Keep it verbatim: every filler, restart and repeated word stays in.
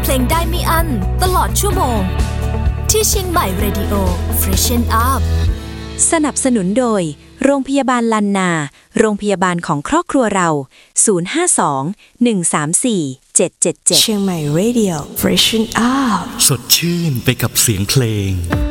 ลงได้ไม่อั้นตลอดชั่วโมงที่เชียงใหม่ Radio Freshen Up สนับสนุนโดยโรงพยาบาลลันนาโรงพยาบาลของครอบครัวเราศูนย์ ห้า สอง หนึ่ง สาม สี่ เจ็ด เจ็ด เจ็ดเชียงใหม่ Radio Freshen Up สดชื่นไปกับเสียงเพลง